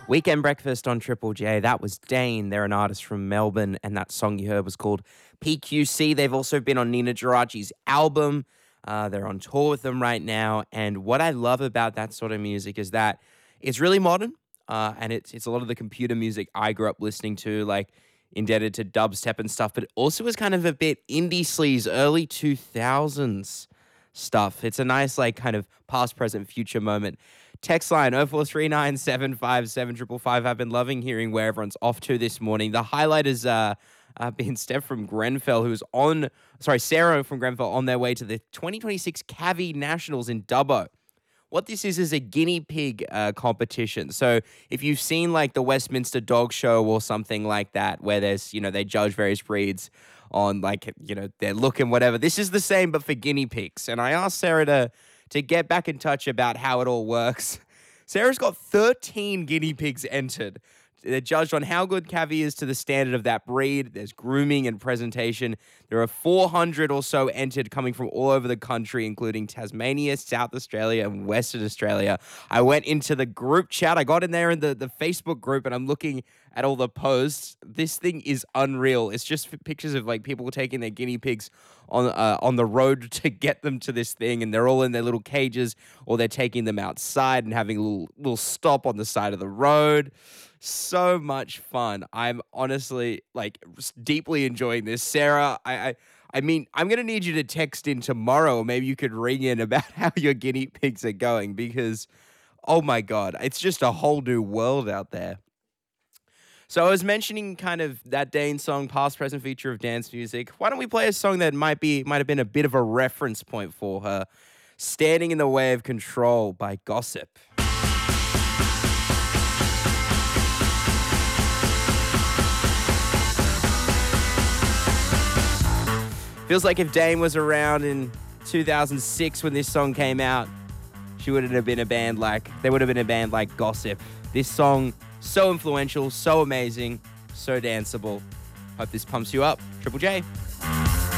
Weekend Breakfast on Triple J. That was Dane. They're an artist from Melbourne, and that song you heard was called PQC. They've also been on Nina Geraci's album. They're on tour with them right now. And what I love about that sort of music is that it's really modern, and it's a lot of the computer music I grew up listening to, like indebted to dubstep and stuff, but it also is kind of a bit indie sleaze, early 2000s stuff. It's a nice, like, kind of past, present, future moment. Text line 0439757555. I've been loving hearing where everyone's off to this morning. The highlight has been Steph from Grenfell, Sarah from Grenfell on their way to the 2026 Cavi Nationals in Dubbo. What this is a guinea pig competition. So if you've seen like the Westminster Dog Show or something like that, where there's, they judge various breeds on like, their look and whatever, this is the same but for guinea pigs. And I asked Sarah to get back in touch about how it all works. Sarah's got 13 guinea pigs entered. They're judged on how good Cavi is to the standard of that breed. There's grooming and presentation. There are 400 or so entered coming from all over the country, including Tasmania, South Australia, and Western Australia. I went into the group chat. I got in there in the Facebook group, and I'm looking at all the posts. This thing is unreal. It's just pictures of like people taking their guinea pigs on the road to get them to this thing, and they're all in their little cages, or they're taking them outside and having a little stop on the side of the road. So much fun. I'm honestly like deeply enjoying this. Sarah, I mean, I'm going to need you to text in tomorrow, or maybe you could ring in about how your guinea pigs are going, because, oh my God, it's just a whole new world out there. So I was mentioning kind of that Dane song, past, present, future of dance music. Why don't we play a song that might have been a bit of a reference point for her? Standing in the Way of Control by Gossip. Feels like if Dane was around in 2006 when this song came out, they would have been a band like Gossip. This song, so influential, so amazing, so danceable. Hope this pumps you up. Triple J.